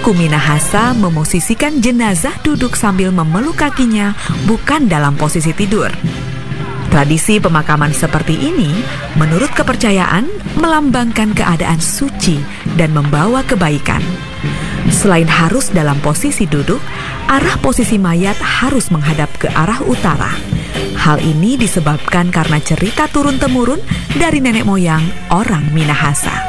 Suku Minahasa memosisikan jenazah duduk sambil memeluk kakinya, bukan dalam posisi tidur. Tradisi pemakaman seperti ini, menurut kepercayaan, melambangkan keadaan suci dan membawa kebaikan. Selain harus dalam posisi duduk, arah posisi mayat harus menghadap ke arah utara. Hal ini disebabkan karena cerita turun-temurun dari nenek moyang orang Minahasa.